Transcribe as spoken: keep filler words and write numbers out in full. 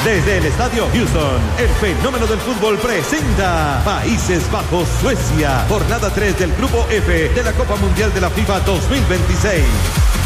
Desde el Estadio Houston, el fenómeno del fútbol presenta Países Bajos, Suecia, jornada tres del Grupo F de la Copa Mundial de la FIFA dos mil veintiséis.